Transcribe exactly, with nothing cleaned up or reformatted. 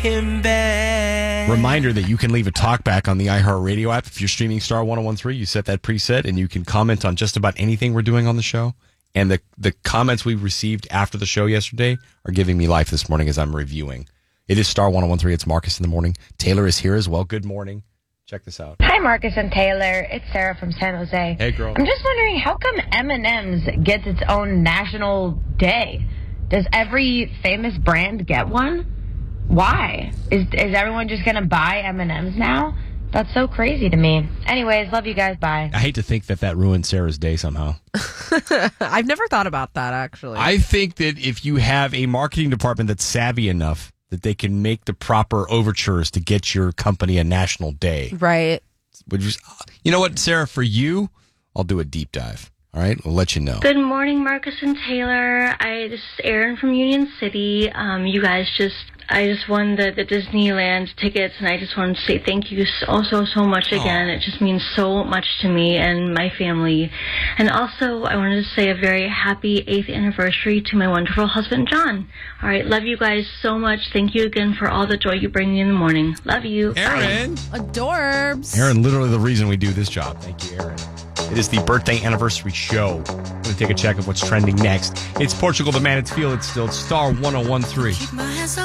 him back. Reminder that you can leave a talkback on the iHeartRadio app. If you're streaming Star one oh one three, you set that preset and you can comment on just about anything we're doing on the show. And the, the comments we received after the show yesterday are giving me life this morning as I'm reviewing. It is Star one oh one three. It's Marcus in the morning. Taylor is here as well. Good morning. Check this out. Hi, Marcus and Taylor. It's Sarah from San Jose. Hey, girl. I'm just wondering, how come M and M's gets its own national day? Does every famous brand get one? Why? Is is everyone just going to buy M and M's now? That's so crazy to me. Anyways, love you guys. Bye. I hate to think that that ruined Sarah's day somehow. I've never thought about that, actually. I think that if you have a marketing department that's savvy enough that they can make the proper overtures to get your company a national day. Right. Would you, you know what, Sarah, for you, I'll do a deep dive. All right, we'll let you know. Good morning, Marcus and Taylor. I this is Erin from Union City. Um, you guys just, I just won the, the Disneyland tickets, and I just wanted to say thank you so, so, so much again. Aww. It just means so much to me and my family. And also, I wanted to say a very happy eighth anniversary to my wonderful husband, John. All right, love you guys so much. Thank you again for all the joy you bring me in the morning. Love you. Erin. Adorbs. Erin, literally the reason we do this job. Thank you, Erin. It is the birthday anniversary show. We're going to take a check of what's trending next. It's Portugal the Man. It's Feel It Still. It's Star one oh one three.